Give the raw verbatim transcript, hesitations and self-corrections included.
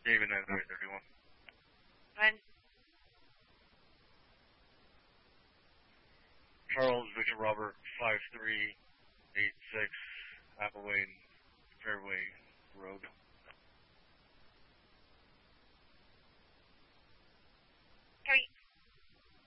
David nine thirty-one. When? Charles Victor Robert five three eight six Appleway Fairway Road.